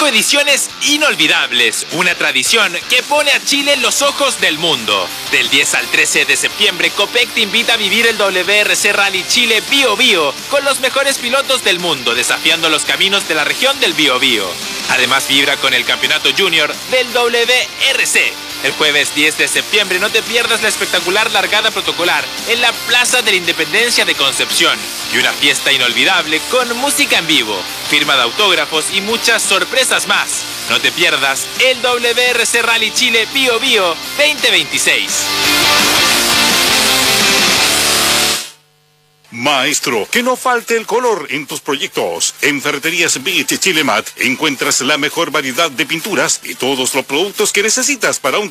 8 ediciones inolvidables, una tradición que pone a Chile en los ojos del mundo. Del 10 al 13 de septiembre, Copec te invita a vivir el WRC Rally Chile Biobío con los mejores pilotos del mundo, desafiando los caminos de la región del Biobío. Además, vibra con el campeonato junior del WRC. El jueves 10 de septiembre no te pierdas la espectacular largada protocolar en la Plaza de la Independencia de Concepción y una fiesta inolvidable con música en vivo, firma de autógrafos y muchas sorpresas más. No te pierdas el WRC Rally Chile Biobío 2026. Maestro, que no falte el color en tus proyectos. En Ferreterías Beach Chile Mat encuentras la mejor variedad de pinturas y todos los productos que necesitas para un